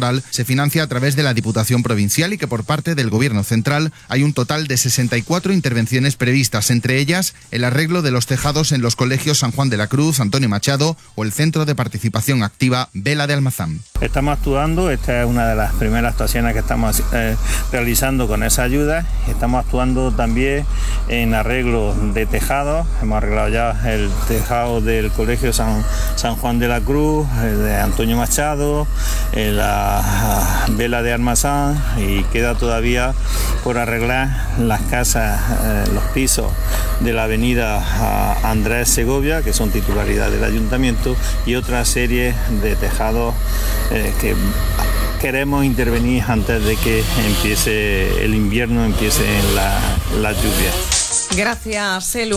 foral se financia a través de la Diputación Provincial y que por parte del Gobierno central hay un total de 64 intervenciones previstas, entre ellas el arreglo de los tejados en los colegios San Juan de la Cruz, Antonio Machado o el Centro de Participación Activa Vela de Almazán. Estamos actuando, esta es una de las primeras actuaciones que estamos realizando con esa ayuda. Estamos actuando también en arreglo de tejados. Hemos arreglado ya el tejado del colegio San Juan de la Cruz, de Antonio Machado, la Vela de Almazán, y queda todavía por arreglar las casas, los pisos de la avenida Andrés Segovia, que son titularidad del ayuntamiento, y otra serie de tejados que queremos intervenir antes de que empiece el invierno, empiecen las lluvias. Gracias, Elu.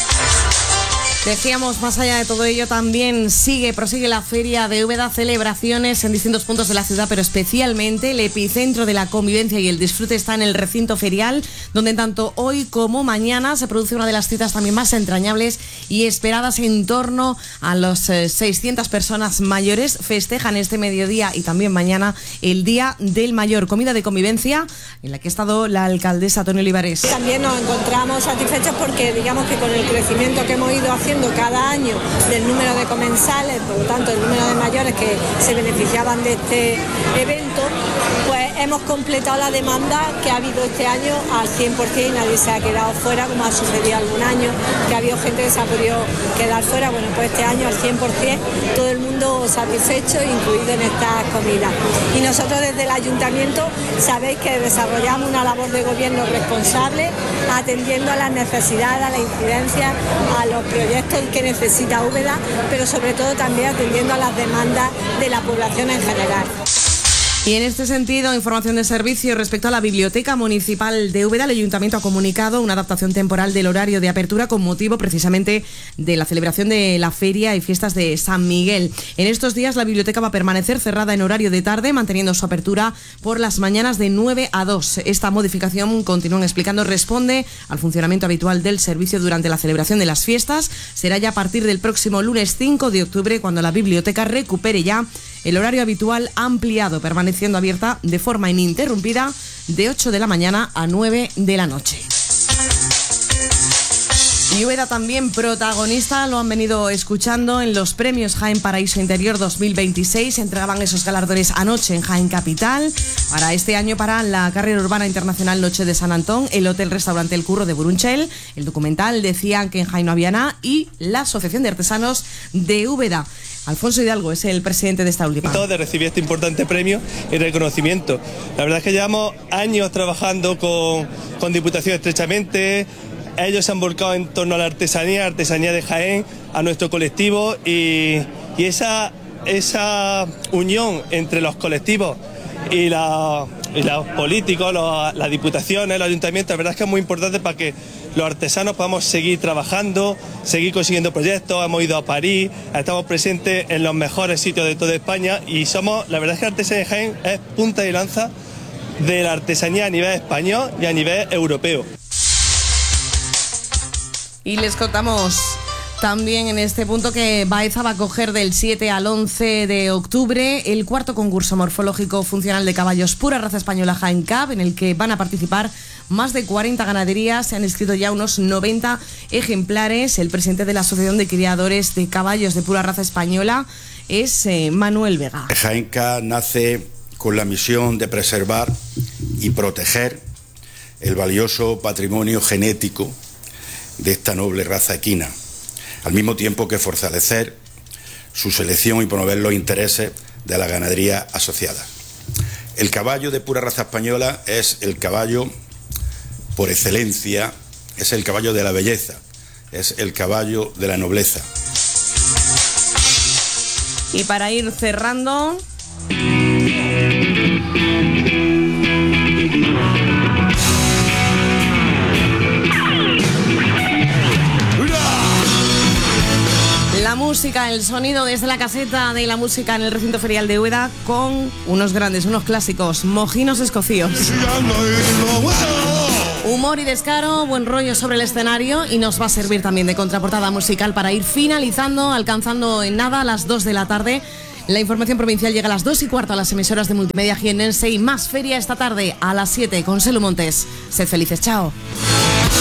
Decíamos, más allá de todo ello, también prosigue la Feria de Úbeda, celebraciones en distintos puntos de la ciudad, pero especialmente el epicentro de la convivencia y el disfrute está en el recinto ferial, donde tanto hoy como mañana se produce una de las citas también más entrañables y esperadas. En torno a los 600 personas mayores festejan este mediodía y también mañana el Día del Mayor. Comida de convivencia en la que ha estado la alcaldesa Toni Olivares. También nos encontramos satisfechos porque digamos que con el crecimiento que hemos ido haciendo cada año del número de comensales, por lo tanto el número de mayores que se beneficiaban de este evento, pues hemos completado la demanda que ha habido este año al 100%, nadie se ha quedado fuera, como ha sucedido algún año, que ha habido gente que se ha podido quedar fuera. Bueno, pues este año al 100%, todo el mundo satisfecho, incluido en estas comidas. Y nosotros desde el ayuntamiento sabéis que desarrollamos una labor de gobierno responsable, atendiendo a las necesidades, a la incidencia, a los proyectos que necesita Úbeda, pero sobre todo también atendiendo a las demandas de la población en general. Y en este sentido, información de servicio respecto a la Biblioteca Municipal de Úbeda. El Ayuntamiento ha comunicado una adaptación temporal del horario de apertura con motivo precisamente de la celebración de la feria y fiestas de San Miguel. En estos días la biblioteca va a permanecer cerrada en horario de tarde, manteniendo su apertura por las mañanas de 9 a 2. Esta modificación, continúan explicando, responde al funcionamiento habitual del servicio durante la celebración de las fiestas. Será ya a partir del próximo lunes 5 de octubre cuando la biblioteca recupere ya el horario habitual ampliado, permaneciendo abierta de forma ininterrumpida de 8 de la mañana a 9 de la noche. Y Úbeda también protagonista, lo han venido escuchando en los premios Jaén Paraíso Interior 2026. Se entregaban esos galardones anoche en Jaén Capital. Para este año, para la carrera urbana internacional Noche de San Antón, el hotel-restaurante El Curro de Burunchel, el documental Decían que en Jaén no había nada, y la Asociación de Artesanos de Úbeda. Alfonso Hidalgo es el presidente de esta última. De recibir este importante premio y reconocimiento. La verdad es que llevamos años trabajando con Diputación estrechamente. Ellos se han volcado en torno a la artesanía de Jaén, a nuestro colectivo, y esa unión entre los colectivos y los políticos, las diputaciones, los ayuntamientos, la verdad es que es muy importante para que los artesanos podamos seguir trabajando, seguir consiguiendo proyectos. Hemos ido a París, estamos presentes en los mejores sitios de toda España y la verdad es que la artesanía de Jaén es punta de lanza de la artesanía a nivel español y a nivel europeo. Y les contamos también en este punto que Baeza va a acoger del 7 al 11 de octubre el cuarto concurso morfológico funcional de caballos pura raza española Jaén Cup, en el que van a participar más de 40 ganaderías. Se han inscrito ya unos 90 ejemplares. El presidente de la Asociación de Criadores de Caballos de Pura Raza Española es Manuel Vega. Jaén Cup nace con la misión de preservar y proteger el valioso patrimonio genético de esta noble raza equina, al mismo tiempo que fortalecer su selección y promover los intereses de la ganadería asociada. El caballo de pura raza española es el caballo por excelencia, es el caballo de la belleza, es el caballo de la nobleza. Y para ir cerrando, la música, el sonido desde la caseta de la música en el recinto ferial de Úbeda, con unos grandes, unos clásicos, mojinos escocíos. Humor y descaro, buen rollo sobre el escenario, y nos va a servir también de contraportada musical para ir finalizando, alcanzando en nada a las 2 de la tarde La información provincial llega a las 2:15 a las emisoras de Multimedia Jiennense y más feria esta tarde a las 7 con Selu Montes. Sed felices, chao.